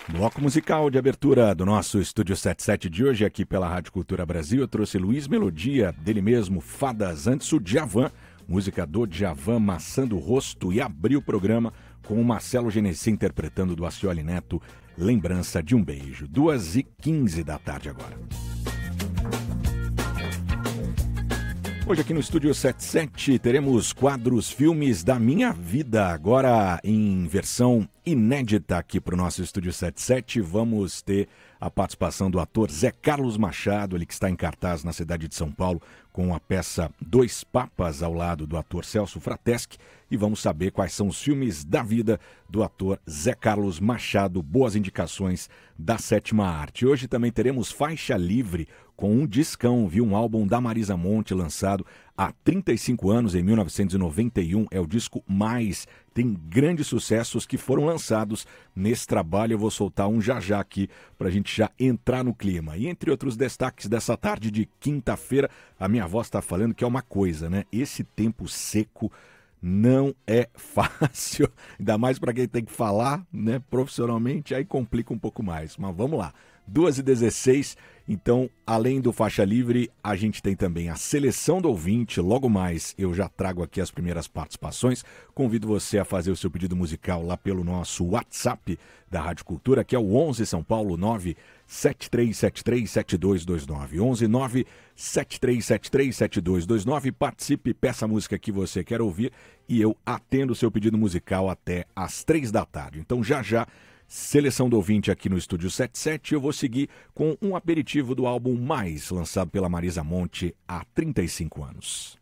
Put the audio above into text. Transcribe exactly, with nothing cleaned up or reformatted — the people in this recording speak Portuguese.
Bloco musical de abertura do nosso Estúdio setenta e sete de hoje, aqui pela Rádio Cultura Brasil. Eu trouxe Luiz Melodia, dele mesmo, Fadas. Antes o Djavan, música do Djavan, Maçã do Rosto. E abriu o programa com o Marcelo Genesi interpretando do Acioli Neto, Lembrança de um Beijo. duas e quinze da tarde agora. Hoje aqui no Estúdio setenta e sete teremos quadros Filmes da Minha Vida, agora em versão inédita aqui para o nosso Estúdio setenta e sete. Vamos ter a participação do ator Zé Carlos Machado, ele que está em cartaz na cidade de São Paulo com a peça Dois Papas ao lado do ator Celso Frateschi, e vamos saber quais são os filmes da vida do ator Zé Carlos Machado. Boas indicações da sétima arte. Hoje também teremos Faixa Livre, com um discão, viu? Um álbum da Marisa Monte, lançado há trinta e cinco anos, em mil novecentos e noventa e um. É o disco Mais. Tem grandes sucessos que foram lançados nesse trabalho. Eu vou soltar um já já aqui para a gente já entrar no clima. E entre outros destaques dessa tarde de quinta-feira, a minha voz está falando que é uma coisa, né? Esse tempo seco não é fácil, ainda mais para quem tem que falar, né, profissionalmente, aí complica um pouco mais. Mas vamos lá, duas e dezesseis, então, além do Faixa Livre, a gente tem também a Seleção do Ouvinte. Logo mais eu já trago aqui as primeiras participações. Convido você a fazer o seu pedido musical lá pelo nosso WhatsApp da Rádio Cultura, que é o onze São Paulo nove sete três sete três sete dois dois nove. onze nove sete três sete três sete dois dois nove. Participe, peça a música que você quer ouvir e eu atendo o seu pedido musical até às três da tarde. Então já já, Seleção do Ouvinte aqui no Estúdio setenta e sete. Eu vou seguir com um aperitivo do álbum Mais, lançado pela Marisa Monte há trinta e cinco anos.